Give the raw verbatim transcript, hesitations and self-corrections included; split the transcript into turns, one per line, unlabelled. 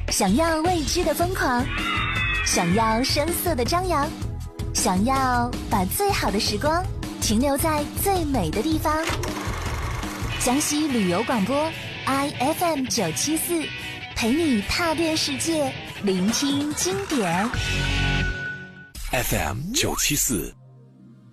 想要未知的疯狂，想要声色的张扬，想要把最好的时光停留在最美的地方。江西旅游广播 I F M 九七四，陪你踏遍世界，聆听经典。
F M 九七四